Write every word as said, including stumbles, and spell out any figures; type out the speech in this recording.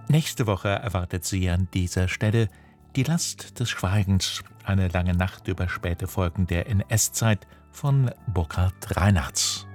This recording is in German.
Nächste Woche erwartet Sie an dieser Stelle Die Last des Schweigens, eine lange Nacht über späte Folgen der N S-Zeit von Burkhard Reinhardt.